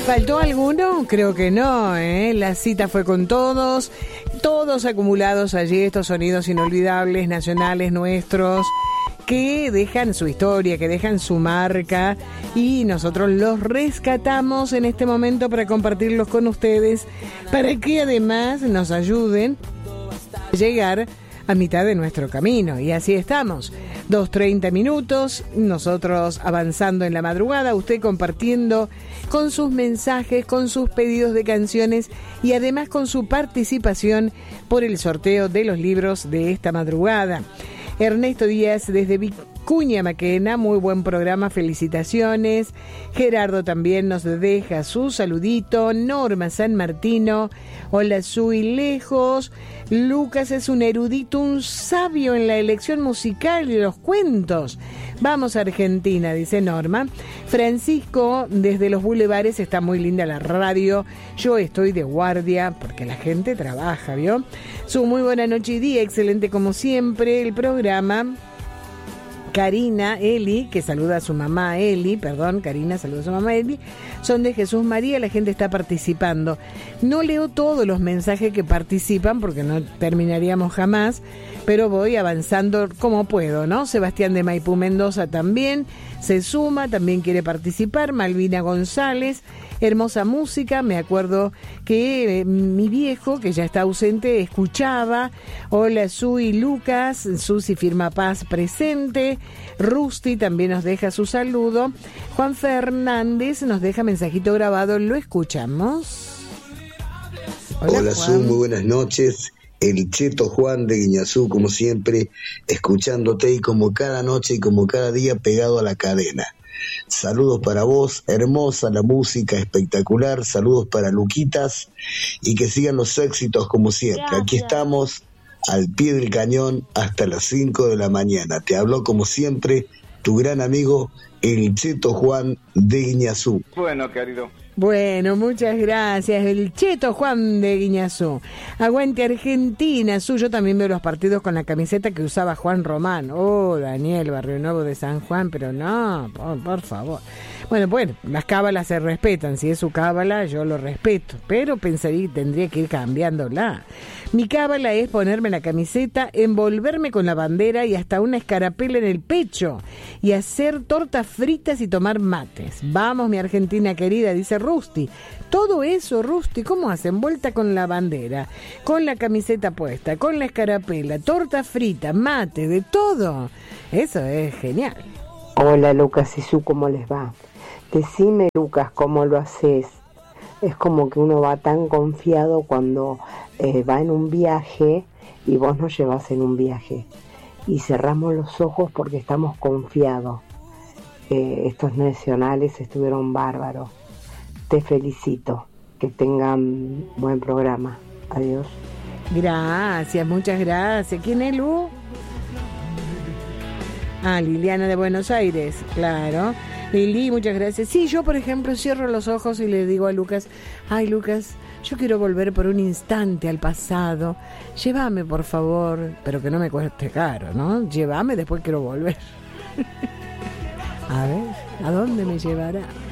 ¿Faltó alguno? Creo que no, ¿eh? La cita fue con todos acumulados allí, estos sonidos inolvidables, nacionales nuestros, que dejan su historia, que dejan su marca, y nosotros los rescatamos en este momento para compartirlos con ustedes, para que además nos ayuden a llegar a mitad de nuestro camino. Y así estamos, 2:30 minutos, nosotros avanzando en la madrugada, usted compartiendo con sus mensajes, con sus pedidos de canciones y además con su participación por el sorteo de los libros de esta madrugada. Ernesto Díaz desde Vicuña Maquena, muy buen programa, felicitaciones. Gerardo también nos deja su saludito. Norma San Martino, hola Sui lejos. Lucas es un erudito, un sabio en la elección musical y los cuentos. Vamos a Argentina, dice Norma. Francisco desde los bulevares, está muy linda la radio. Yo estoy de guardia porque la gente trabaja, ¿vio? Su muy buena noche y día, excelente como siempre el programa. Karina, Eli, que saluda a su mamá Eli, Karina saluda a su mamá Eli, son de Jesús María, la gente está participando. No leo todos los mensajes que participan porque no terminaríamos jamás, pero voy avanzando como puedo, ¿no? Sebastián de Maipú Mendoza también se suma, también quiere participar. Malvina González, hermosa música, me acuerdo que mi viejo, que ya está ausente, escuchaba. Hola Sui Lucas, Susi Firma Paz presente. Rusty también nos deja su saludo. Juan Fernández nos deja mensajito grabado, lo escuchamos. Hola Su, muy buenas noches. El Cheto Juan de Guiñazú, como siempre, escuchándote y como cada noche y como cada día pegado a la cadena. Saludos para vos, hermosa la música, espectacular. Saludos para Luquitas y que sigan los éxitos como siempre. Gracias. Aquí estamos al pie del cañón hasta las 5 de la mañana. Te habló como siempre tu gran amigo el Cheto Juan de Guiñazú. Bueno, querido. Bueno, muchas gracias, el Cheto Juan de Guiñazú. Aguante Argentina, yo también veo los partidos con la camiseta que usaba Juan Román. Oh, Daniel, Barrio Nuevo de San Juan, pero no, por favor. Bueno, las cábalas se respetan, si es su cábala yo lo respeto, pero pensaría que tendría que ir cambiándola. Mi cábala es ponerme la camiseta, envolverme con la bandera y hasta una escarapela en el pecho y hacer tortas fritas y tomar mates. Vamos, mi Argentina querida, dice Rusty. Todo eso, Rusty, ¿cómo hacen? Vuelta con la bandera, con la camiseta puesta, con la escarapela, torta frita, mate, de todo. Eso es genial. Hola Lucas y Su, ¿cómo les va? Decime Lucas, ¿cómo lo haces? Es como que uno va tan confiado cuando va en un viaje y vos nos llevas en un viaje y cerramos los ojos porque estamos confiados. Estos nacionales estuvieron bárbaros. Te felicito, que tengan buen programa. Adiós. Gracias, muchas gracias. ¿Quién es Lu? Liliana de Buenos Aires, claro. Lili, muchas gracias. Sí, yo por ejemplo cierro los ojos y le digo a Lucas, ay Lucas, yo quiero volver por un instante al pasado, llévame por favor, pero que no me cueste caro, ¿no? Llévame, después quiero volver. A ver, ¿a dónde me llevará?